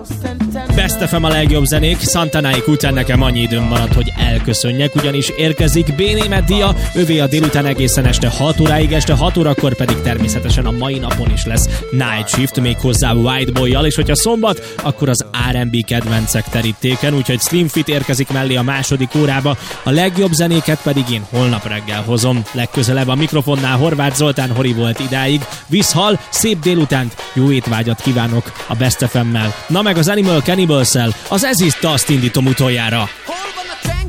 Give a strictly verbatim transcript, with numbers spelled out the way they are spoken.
Best ef em a legjobb zenék, Santanáik után nekem annyi időm maradt, hogy elköszönjek, ugyanis érkezik B. Németh Dia, övé a délután egészen este hat óráig, este hat órakor pedig természetesen a mai napon is lesz Night Shift, méghozzá White Boy-jal, és hogyha szombat, akkor az er end bé kedvencek terítéken, úgyhogy Slim Fit érkezik mellé a második órába, a legjobb zenéket pedig én holnap reggel hozom. Legközelebb a mikrofonnál Horváth Zoltán Hori volt idáig, visszhal, szép délutánt, jó étvágyat kívánok a Best ef emmel. Na meg az Animal Cannibals-szel, az Ez is Dust indítom utoljára.